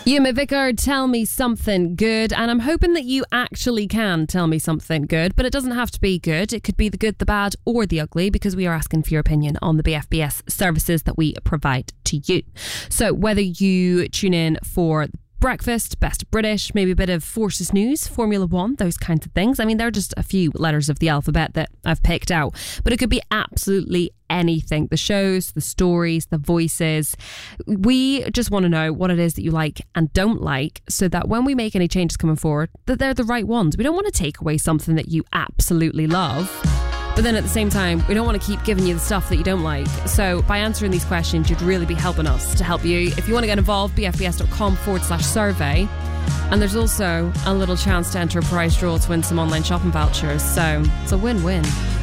Yuma Vickard, tell me something good. And I'm hoping that you actually can tell me something good, but it doesn't have to be good. It could be the good, the bad, or the ugly, because we are asking for your opinion on the BFBS services that we provide to you. So whether you tune in for breakfast, Best British, maybe a bit of Forces News, Formula One, those kinds of things. I mean, they're just a few letters of the alphabet that I've picked out, but it could be absolutely anything. The shows, the stories, the voices. We just want to know what it is that you like and don't like, so that when we make any changes coming forward, that they're the right ones. We don't want to take away something that you absolutely love, but then at the same time, we don't want to keep giving you the stuff that you don't like. So by answering these questions, you'd really be helping us to help you. If you want to get involved, bfbs.com/survey. And there's also a little chance to enter a prize draw to win some online shopping vouchers. So it's a win-win.